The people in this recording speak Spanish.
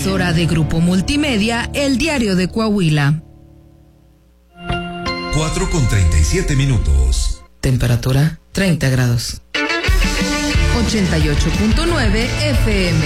emisora de Grupo Multimedia, El Diario de Coahuila. 4:37. Temperatura 30 grados. 88.9 FM.